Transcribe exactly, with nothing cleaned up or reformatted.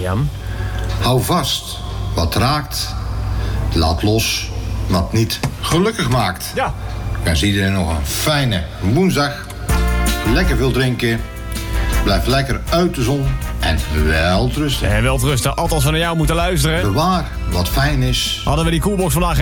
Jan. Hou vast wat raakt. Laat los wat niet gelukkig maakt. Ja. Ik wens iedereen nog een fijne woensdag. Lekker veel drinken. Blijf lekker uit de zon. En wel rusten. En wel rusten, althans van naar jou moeten luisteren. Bewaar wat fijn is. Hadden we die koelbox vandaag